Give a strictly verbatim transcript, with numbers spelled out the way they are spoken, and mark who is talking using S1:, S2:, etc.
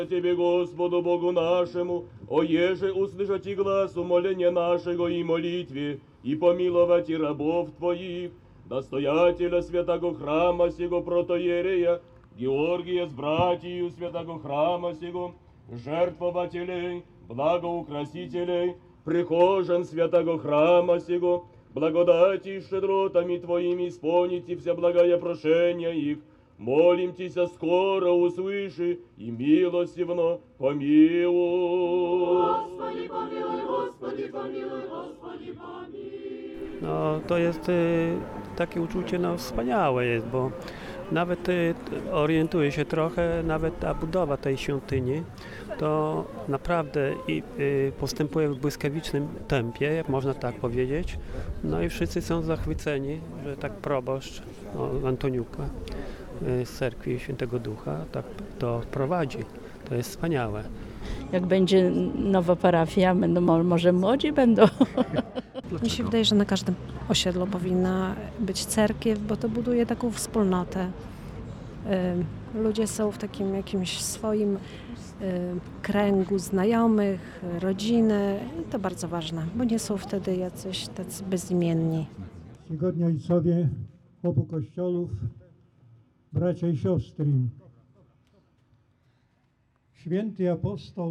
S1: Тебе, Господу Богу нашему, оеже услышать и глаз умоления нашего и молитве, и помиловать и рабов Твоих, настоятеля святого храма сего протоиерея, Георгия с братью святого храма сего, жертвователей, благоукрасителей, прихожан святого храма сего, благодати и щедротами Твоими исполните вся благая прошения их, молим Тися скоро услыши и милостивно помилуй.
S2: Господи, помилуй, Господи, помилуй, Господи, помилуj.
S3: No, to jest y, takie uczucie no, wspaniałe jest, bo nawet y, orientuję się trochę, nawet ta budowa tej świątyni to naprawdę i, y, postępuje w błyskawicznym tempie, jak można tak powiedzieć. No i wszyscy są zachwyceni, że tak proboszcz no, Antoniuka y, z cerkwi Świętego Ducha tak to prowadzi. To jest wspaniałe.
S4: Jak będzie nowa parafia, będą, mo- może młodzi będą.
S5: Mi się wydaje, że na każdym osiedlu powinna być cerkiew, bo to buduje taką wspólnotę. Y, Ludzie są w takim jakimś swoim y, kręgu znajomych, rodziny i to bardzo ważne, bo nie są wtedy jacyś tacy bezimienni.
S6: Czcigodni ojcowie obu kościołów, bracia i siostry. Święty apostoł